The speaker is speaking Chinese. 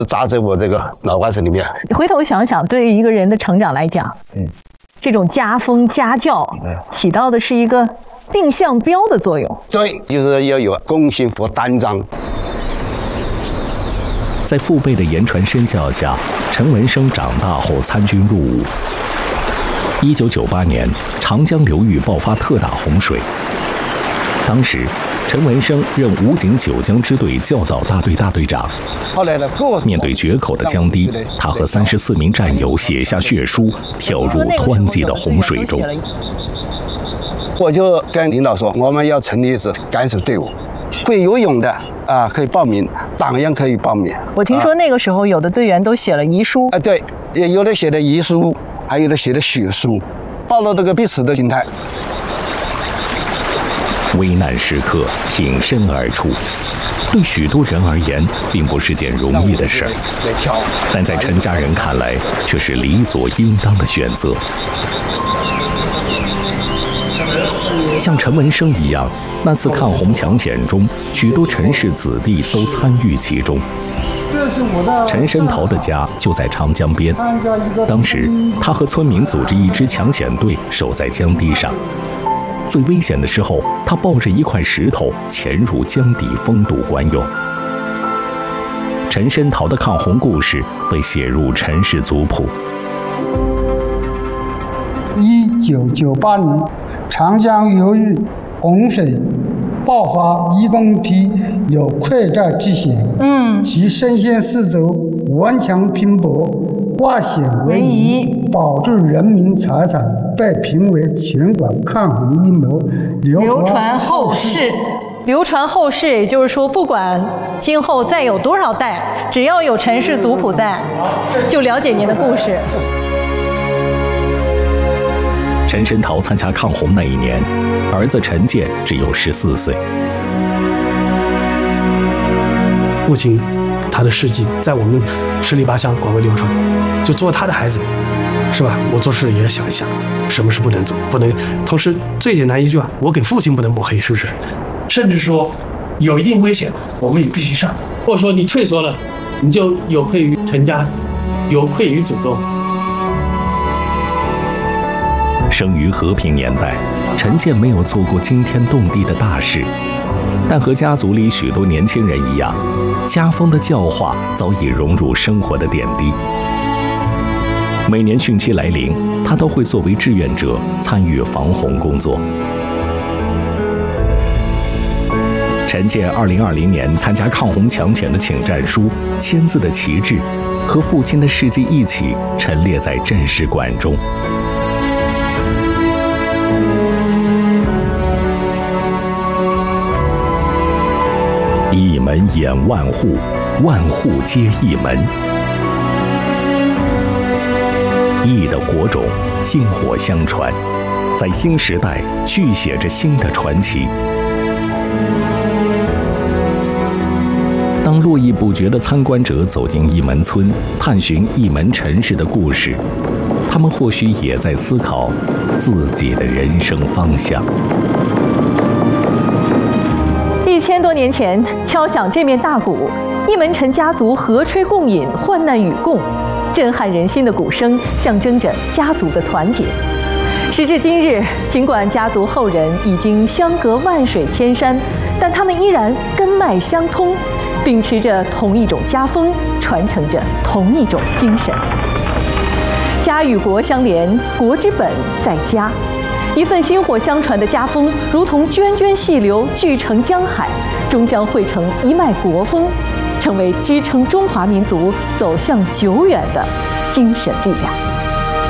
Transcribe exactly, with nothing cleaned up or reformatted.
扎在我这个脑瓜子里面。 回头想想，对于一个人的成长来讲，嗯，这种家风家教起到的是一个定向标的作用。 对，就是要有公信和担当。 在父辈的言传身教下，陈文生长大后参军入伍。一九九八年，长江流域爆发特大洪水。当时，陈文生任武警九江支队教导大队大队长。 后来呢， 面对决口的江堤，他和三十四名战友写下血书，跳入湍急的洪水中。 我就跟领导说，我们要成立一支敢死队伍，会游泳的啊，可以报名，党员可以报名。 我听说那个时候有的队员都写了遗书啊，对，也有的写的遗书，还有的写的血书，暴露这个必死的心态。 危难时刻挺身而出，对许多人而言并不是件容易的事儿，但在陈家人看来却是理所应当的选择。像陈文生一样，那次抗洪抢险中，许多陈氏子弟都参与其中。陈申桃的家就在长江边，当时他和村民组织一支抢险队，守在江堤上。最危险的时候，他抱着一块石头潜入江底封堵关用。陈申桃的抗洪故事被写入陈氏族谱。 一九九八年，长江流域洪水爆发，义工队有溃寨之嫌，嗯，其身先士卒，顽强拼搏，化险为夷，保住人民财产，被评为全国抗洪一模，流传后世。 流传后世，也就是说，不管今后再有多少代，只要有陈氏族谱在，就了解您的故事。 陈申桃参加抗洪那一年，儿子陈建只有十四岁。 父亲，他的事迹在我们十里八乡广为流传。就作为他的孩子，是吧？我做事也要想一想，什么是不能做，不能。同时，最简单一句话，我给父亲不能抹黑，是不是？甚至说，有一定危险，我们也必须上。或者说，你退缩了，你就有愧于陈家，有愧于祖宗。 生于和平年代，陈建没有做过惊天动地的大事，但和家族里许多年轻人一样，家风的教化早已融入生活的点滴。每年汛期来临，他都会作为志愿者参与防洪工作。陈建二零二零年参加抗洪抢险的请战书、签字的旗帜，和父亲的事迹一起陈列在镇史馆中。一门掩万户，万户接一门。义的火种，薪火相传，在新时代续写着新的传奇。当络绎不绝的参观者走进义门村，探寻义门陈氏的故事，他们或许也在思考自己的人生方向。 一千多年前，敲响这面大鼓，义门陈家族和吹共饮，患难与共，震撼人心的鼓声象征着家族的团结。时至今日，尽管家族后人已经相隔万水千山，但他们依然根脉相通，秉持着同一种家风，传承着同一种精神。家与国相连，国之本在家。一份薪火相传的家风，如同涓涓细流聚成江海，终将汇成一脉国风，成为支撑中华民族走向久远的精神力量。